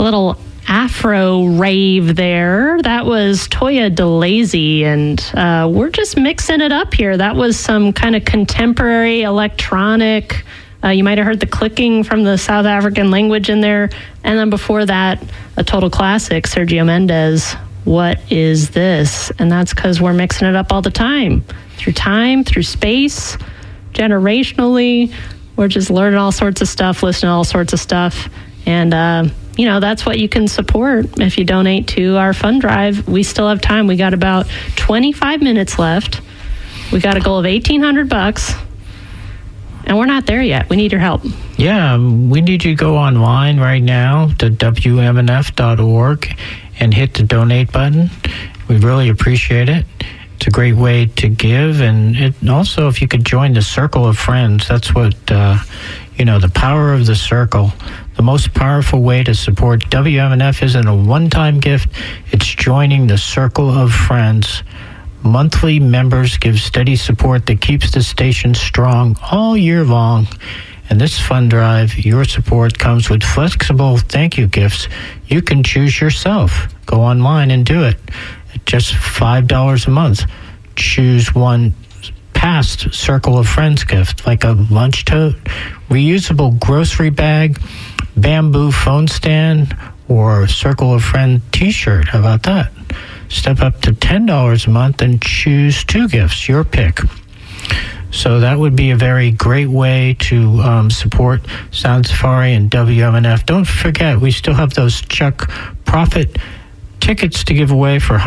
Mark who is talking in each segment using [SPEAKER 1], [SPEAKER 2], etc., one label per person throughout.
[SPEAKER 1] little Afro rave there. That was Toya DeLazy, and we're just mixing it up here. That was some kind of contemporary electronic. You might have heard the clicking from the South African language in there. And then before that, a total classic, Sergio Mendes, What Is This? And that's because we're mixing it up all the time, through space, generationally. We're just learning all sorts of stuff, listening to all sorts of stuff. And, that's what you can support if you donate to our fund drive. We still have time. We got about 25 minutes left. We got a goal of $1,800. And we're not there yet. We need your help.
[SPEAKER 2] Yeah, we need you to go online right now to WMNF.org and hit the donate button. We really appreciate it. It's a great way to give. And also, if you could join the circle of friends, that's what, the power of the circle. The most powerful way to support WMNF isn't a one-time gift. It's joining the circle of friends. Monthly members give steady support that keeps the station strong all year long. And this fund drive, your support comes with flexible thank you gifts. You can choose yourself. Go online and do it. At just $5 a month. Choose one past Circle of Friends gift, like a lunch tote, reusable grocery bag, bamboo phone stand, or Circle of Friend t-shirt. How about that? Step up to $10 a month and choose two gifts, your pick. So that would be a very great way to support Sound Safari and WMNF. Don't forget, we still have those Chuck Profit tickets to give away for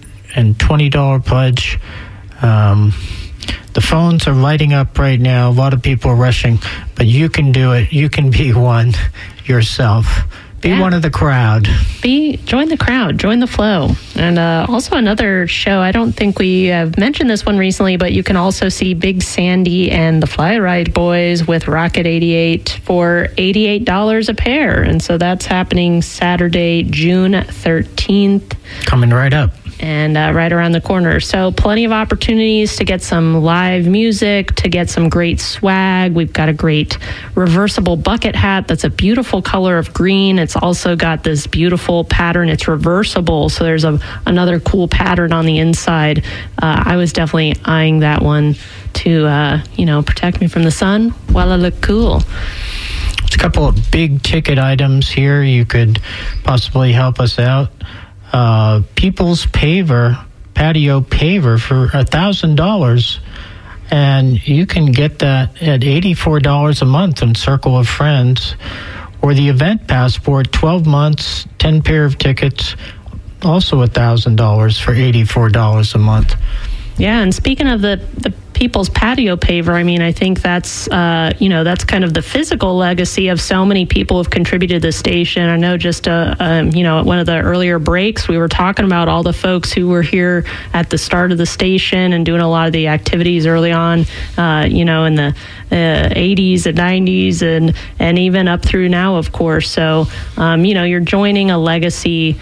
[SPEAKER 2] $120 pledge. The phones are lighting up right now. A lot of people are rushing, but you can do it. You can be one yourself. Be one of the crowd.
[SPEAKER 1] Join the crowd. Join the flow. And also another show, I don't think we have mentioned this one recently, but you can also see Big Sandy and the Fly Ride Boys with Rocket 88 for $88 a pair. And so that's happening Saturday, June 13th.
[SPEAKER 2] Coming right up.
[SPEAKER 1] And right around the corner. So plenty of opportunities to get some live music, to get some great swag. We've got a great reversible bucket hat that's a beautiful color of green. It's also got this beautiful pattern. It's reversible, so there's another cool pattern on the inside. I was definitely eyeing that one to, protect me from the while I look cool.
[SPEAKER 2] There's a couple of big ticket items here. You could possibly help us out. People's patio paver for $1,000, and you can get that at $84 a month on Circle of Friends, or the event passport, 12 months, 10 pair of tickets, also $1,000 for $84 a month.
[SPEAKER 1] Yeah, and speaking of the People's Patio Paver, I think that's, that's kind of the physical legacy of so many people who've contributed to the station. I know just, at one of the earlier breaks, we were talking about all the folks who were here at the start of the station and doing a lot of the activities early on, in the 80s and 90s and even up through now, of course. So, you're joining a legacy